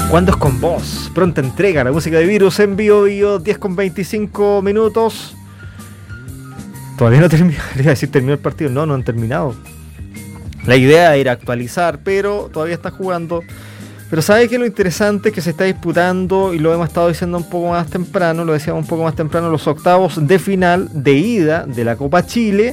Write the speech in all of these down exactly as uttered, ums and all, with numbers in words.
Cuando es con vos, pronta entrega, la música de Virus en Bio Bio, diez con veinticinco minutos. Todavía no terminó, le iba a decir terminó el partido, no, no han terminado. La idea era actualizar, pero todavía está jugando. Pero ¿sabe qué? Lo interesante es que se está disputando, y lo hemos estado diciendo un poco más temprano, lo decíamos un poco más temprano, los octavos de final de ida de la Copa Chile.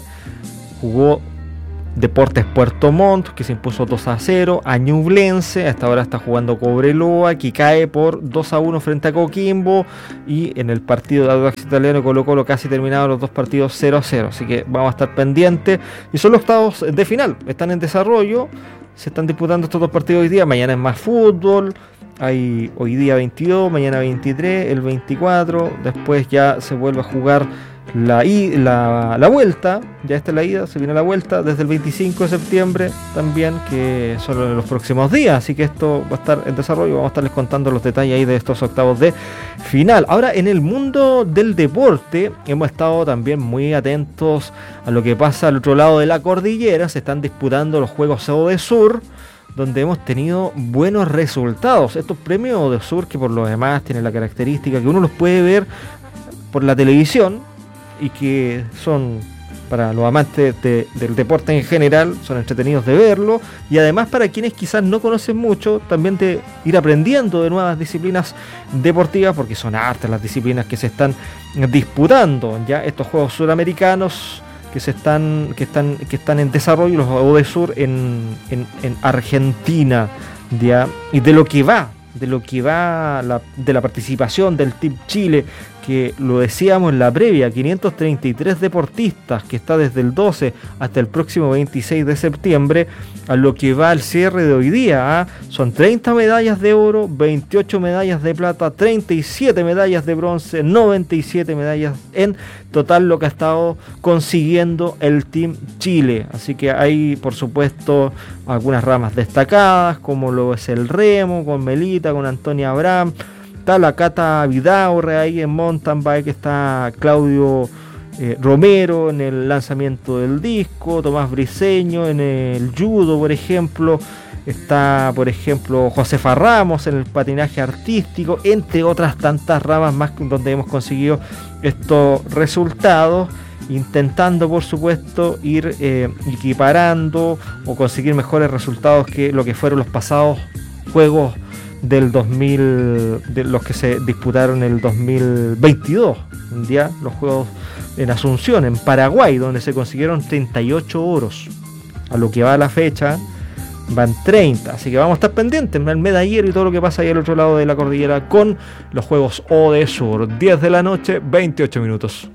Jugó Deportes Puerto Montt, que se impuso dos a cero a Ñublense. Hasta ahora está jugando Cobreloa, que cae por dos a uno frente a Coquimbo. Y en el partido de Audax Italiano y Colo Colo casi terminados los dos partidos cero a cero. Así que vamos a estar pendientes. Y son los octavos de final, están en desarrollo. Se están disputando estos dos partidos hoy día. Mañana es más fútbol. Hay hoy día veintidós, mañana veintitrés, el veinticuatro. Después ya se vuelve a jugar La, la, la vuelta, ya está la ida, se viene la vuelta desde el veinticinco de septiembre también, que son en los próximos días, así que esto va a estar en desarrollo, vamos a estarles contando los detalles ahí de estos octavos de final. Ahora, en el mundo del deporte, hemos estado también muy atentos a lo que pasa al otro lado de la cordillera. Se están disputando los Juegos Odesur, donde hemos tenido buenos resultados. Estos premios Odesur, que por lo demás tienen la característica que uno los puede ver por la televisión, y que son, para los amantes de, del deporte en general, son entretenidos de verlo, y además para quienes quizás no conocen mucho, también de ir aprendiendo de nuevas disciplinas deportivas, porque son hartas las disciplinas que se están disputando. Ya estos Juegos Suramericanos que se están que están que están en desarrollo, los Odesur en, en, en Argentina, ya, y de lo que va de lo que va la, de la participación del Team Chile, que lo decíamos en la previa, quinientos treinta y tres deportistas, que está desde el doce hasta el próximo veintiséis de septiembre, a lo que va al cierre de hoy día, ¿eh? Son treinta medallas de oro, veintiocho medallas de plata, treinta y siete medallas de bronce, noventa y siete medallas en total, lo que ha estado consiguiendo el Team Chile. Así que hay, por supuesto, algunas ramas destacadas, como lo es el remo, con Melita, con Antonia Abraham. Está la Cata Vidaurre ahí en mountain bike, está Claudio eh, Romero en el lanzamiento del disco, Tomás Briceño en el judo, por ejemplo, está, por ejemplo, Josefa Ramos en el patinaje artístico, entre otras tantas ramas más donde hemos conseguido estos resultados, intentando, por supuesto, ir eh, equiparando o conseguir mejores resultados que lo que fueron los pasados Juegos del dos mil, de los que se disputaron en el dos mil veintidós, ya los Juegos en Asunción, en Paraguay, donde se consiguieron treinta y ocho oros. A lo que va a la fecha van treinta, así que vamos a estar pendientes del medallero y todo lo que pasa ahí al otro lado de la cordillera con los Juegos Odesur. Diez de la noche, veintiocho minutos.